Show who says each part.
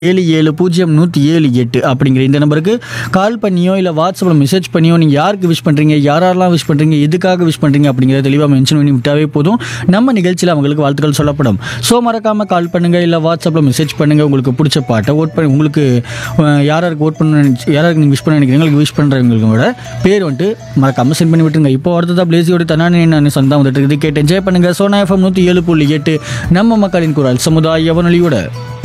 Speaker 1: 770107 அப்படிங்கிற இந்த நம்பருக்கு கால் பண்ணியோ இல்லை வாட்ஸ்அப்பில் மெசேஜ் பண்ணியோ நீங்கள் யாருக்கு விஷ் பண்ணுறீங்க, யாரெல்லாம் விஷ் பண்ணுறீங்க, எதுக்காக விஷ் பண்ணுறீங்க அப்படிங்கிறத தெளிவாக மென்ஷன் பண்ணி விட்டாவே போதும். நம்ம நிகழ்ச்சியில் அவங்களுக்கு வாழ்த்துக்கள் சொல்லப்படும். ஸோ மறக்காமல் கால் பண்ணுங்கள், இல்லை வாட்ஸ்அப்பில் மெசேஜ் பண்ணுங்கள். உங்களுக்கு பிடிச்ச பாட்டை ஓட் பண்ணி உங்களுக்கு யாராருக்கு ஓட் பண்ண யாராருக்கு நீங்கள் விஷ் பண்ண நினைக்கிறீங்க, விஷ் பண்ணுறவங்களோட பேர் வந்துட்டு மறக்காமல் சென்ட் பண்ணி விட்டுருங்க. இப்போ அடுத்ததாக பிளேசியோட தனானே நான் சொந்தம் வந்துட்டு இருக்குது. கேட்டு என்ஜாய் பண்ணுங்கள். சோனா FM 107.8 நம்ம மக்களின் குரல் சமுதாய வானொலியோட